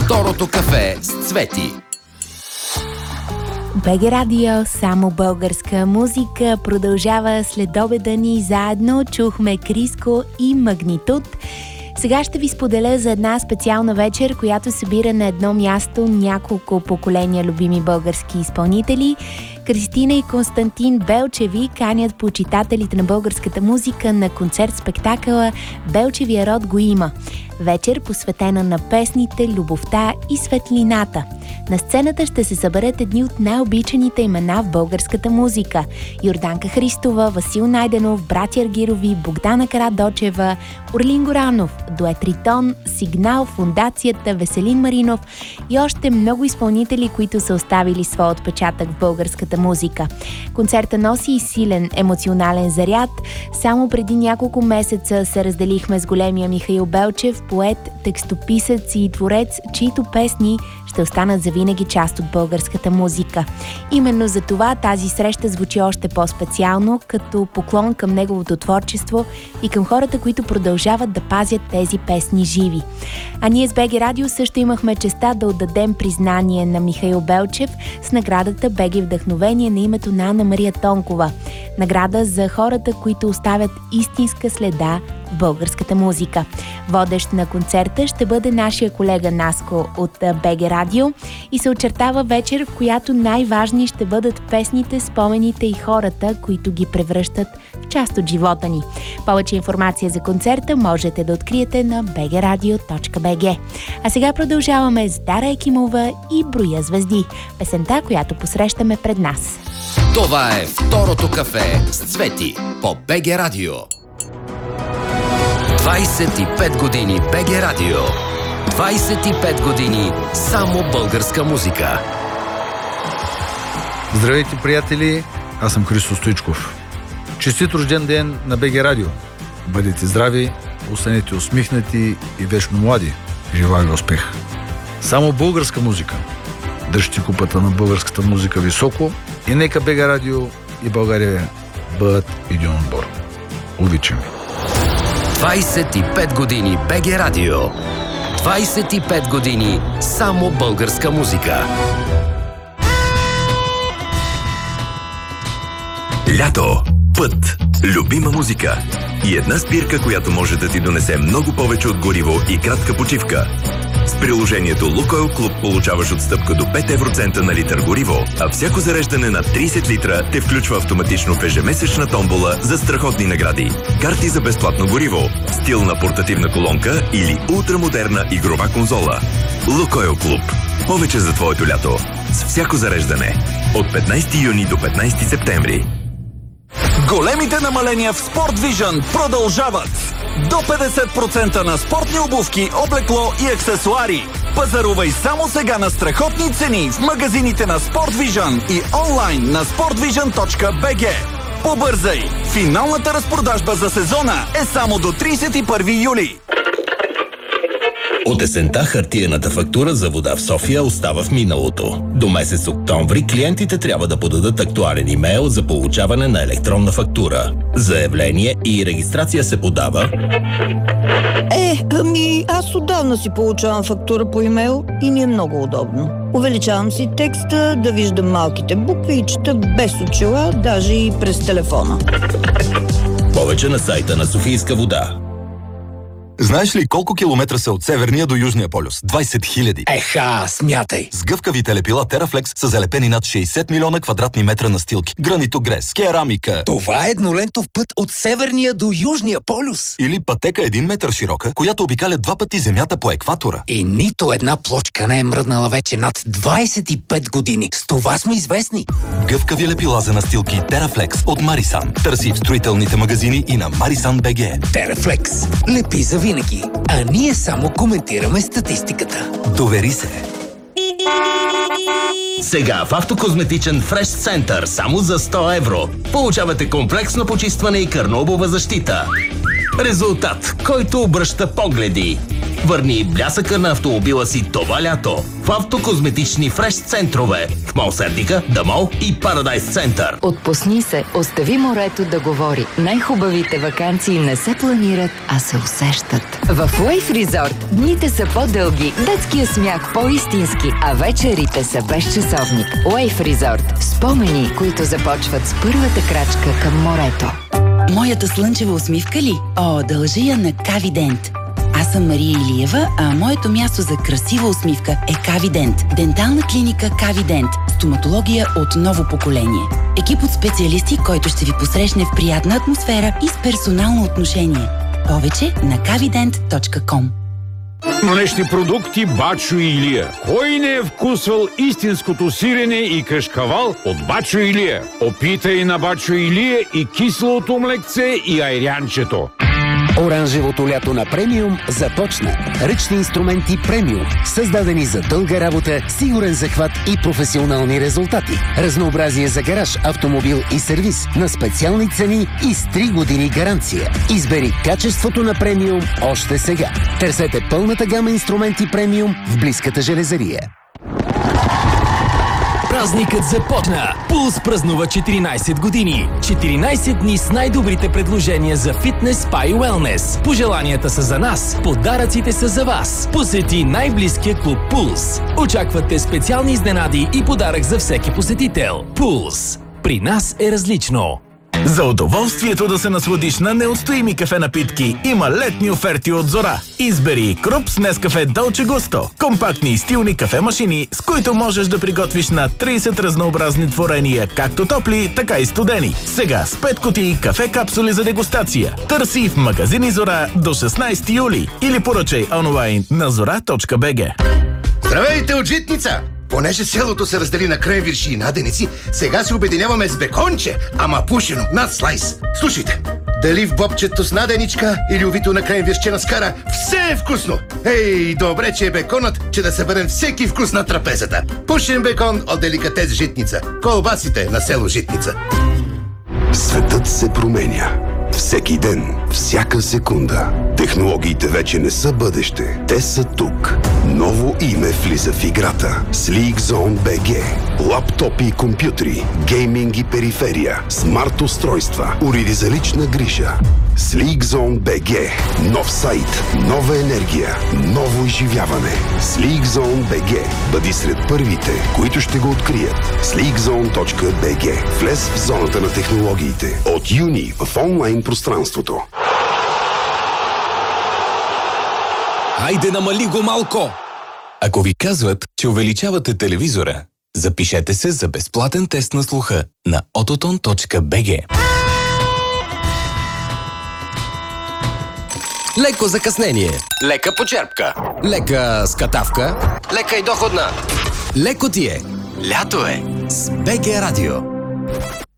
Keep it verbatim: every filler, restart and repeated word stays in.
Второто кафе с Цвети. БГ Радио, само българска музика, продължава следобеда ни заедно. Чухме Криско и Магнитуд. Сега ще ви споделя за една специална вечер, която събира на едно място няколко поколения любими български изпълнители. Кристина и Константин Белчеви канят почитателите на българската музика на концерт-спектакъла "Белчевия род го има". Вечер, посветена на песните, любовта и светлината. На сцената ще се съберат едни от най-обичаните имена в българската музика: Йорданка Христова, Васил Найденов, братя Аргирови, Богдана Карадочева, Орлин Горанов, дует Ритон, Сигнал, Фондацията, Веселин Маринов и още много изпълнители, които са оставили своя отпечатък в българската музика. Концерта носи и силен емоционален заряд. Само преди няколко месеца се разделихме с големия Михаил Белчев, поет, текстописец и творец, чието песни ще останат завинаги част от българската музика. Именно за това тази среща звучи още по-специално, като поклон към неговото творчество и към хората, които продължават да пазят тези песни живи. А ние с БГ Радио също имахме честта да отдадем признание на Михаил Белчев с наградата БГ Вдъхновение на името на Анна Мария Тонкова. Награда за хората, които оставят истинска следа в българската музика. Водещ на концерта ще бъде нашия колега Наско от БГ Радио и се очертава вечер, в която най-важни ще бъдат песните, спомените и хората, които ги превръщат в част от живота ни. Повече информация за концерта можете да откриете на би джи радио точка би джи. А сега продължаваме с Дара Екимова и Броя звезди, песента, която посрещаме пред нас. Това е Второто кафе с Цвети по БГ Радио. двайсет и пет години БГ Радио. двайсет и пет години само българска музика. Здравейте, приятели! Аз съм Христо Стоичков. Честит рожден ден на БГ Радио! Бъдете здрави, останете усмихнати и вечно млади. Желая ви успех! Само българска музика. Дръжте купата на българската музика високо и нека БГ Радио и България бъдат един отбор. Обичам ви! двайсет и пет години БГ Радио. двайсет и пет години само българска музика. Лято, път, любима музика и една спирка, която може да ти донесе много повече от гориво и кратка почивка. С приложението Лукойл Клуб получаваш отстъпка до пет евроцента на литър гориво, а всяко зареждане на трийсет литра те включва автоматично в ежемесечна томбола за страхотни награди. Карти за безплатно гориво, стилна портативна колонка или ултрамодерна игрова конзола. Лукойл Клуб. Повече за твоето лято. С всяко зареждане. От петнайсети юни до петнайсети септември. Големите намаления в Sport Vision продължават. До петдесет процента на спортни обувки, облекло и аксесуари. Пазарувай само сега на страхотни цени в магазините на Sport Vision и онлайн на спортвижън точка би джи. Побързай! Финалната разпродажба за сезона е само до трийсет и първи юли. От есента хартиената фактура за вода в София остава в миналото. До месец октомври клиентите трябва да подадат актуален имейл за получаване на електронна фактура. Заявление и регистрация се подава... Е, ами аз отдавна си получавам фактура по имейл и ми е много удобно. Увеличавам си текста, да виждам малките букви и чета без очила, даже и през телефона. Повече на сайта на Софийска вода. Знаеш ли колко километра са от Северния до Южния полюс? двайсет хиляди. Еха, смятай! С гъвкавите лепила Терафлекс са залепени над шейсет милиона квадратни метра настилки. Гранитогрес, керамика. Това е еднолентов път от Северния до Южния полюс. Или пътека един метър широка, която обикаля два пъти Земята по екватора. И нито една плочка не е мръднала вече над двайсет и пет години. С това сме известни. Гъвкави лепила за настилки Терафлекс от Марисан. Търси в строителните магазини и на Марисан точка би джи. Терафлекс. Лепи за винаги. А ние само коментираме статистиката. Довери се. Сега в Автокозметичен Фреш Център само за сто евро получавате комплексно почистване и кърнобова защита. Резултат, който обръща погледи. Върни блясъка на автомобила си това лято в автокозметични фреш центрове в Мол Сердика, Да Мол и Парадайс Център. Отпусни се, остави морето да говори. Най-хубавите ваканции не се планират, а се усещат. В Wave Resort дните са по-дълги, детския смях по-истински, а вечерите са без часовник. Wave Resort – спомени, които започват с първата крачка към морето. Моята слънчева усмивка ли? О, дължи я на Кавидент. Аз съм Мария Илиева, а моето място за красива усмивка е Кавидент. Дентална клиника Кавидент. Стоматология от ново поколение. Екип от специалисти, който ще ви посрещне в приятна атмосфера и с персонално отношение. Повече на кавидент точка ком. Млечни продукти Бачо и Илия. Кой не е вкусвал истинското сирене и кашкавал от Бачо и Илия? Опитай на Бачо и Илия и киселото млекце и айрянчето. Оранжевото лято на премиум започна. Ръчни инструменти премиум, създадени за дълга работа, сигурен захват и професионални резултати. Разнообразие за гараж, автомобил и сервис на специални цени и с три години гаранция. Избери качеството на премиум още сега. Търсете пълната гама инструменти премиум в близката железария. Празникът започна! Пулс празнува четиринайсет години. четиринайсет дни с най-добрите предложения за фитнес, спа и уелнес. Пожеланията са за нас, подаръците са за вас. Посети най-близкия клуб Пулс. Очаквате специални изненади и подарък за всеки посетител. Пулс. При нас е различно. За удоволствието да се насладиш на неустоими кафе напитки има летни оферти от Зора. Избери Круп с Нескафе Долче Густо. Компактни и стилни кафе машини, с които можеш да приготвиш на трийсет разнообразни творения, както топли, така и студени. Сега с пет кутии кафе капсули за дегустация. Търси в магазини Зора до шестнайсети юли или поръчай онлайн на зора точка би джи. Здравейте от Житница! Понеже селото се раздели на кренвирши и наденици, сега се обединяваме с беконче, ама пушено, над слайс. Слушайте, дали в бобчето с наденичка или увито на кренвиршче на скара, все е вкусно! Ей, добре, че е беконът, че да съберем всеки вкус на трапезата. Пушен бекон от деликатес Житница. Колбасите на село Житница. Светът се променя. Всеки ден, всяка секунда. Технологиите вече не са бъдеще. Те са тук. Ново име влиза в играта. SleekZone би джи. Лаптопи и компютри, гейминг и периферия, смарт устройства, уреди за лична грижа. SleekZone би джи. Нов сайт, нова енергия, ново изживяване. SleekZone би джи. Бъди сред първите, които ще го открият. sleekzone точка би джи. Влез в зоната на технологиите. От юни в онлайн пространството. Хайде, намали го малко! Ако ви казват, че увеличавате телевизора, запишете се за безплатен тест на слуха на ототон точка би джи. Леко закъснение, лека почерпка, лека скатавка, лека и доходна. Леко ти е. Лято е с БГ Радио.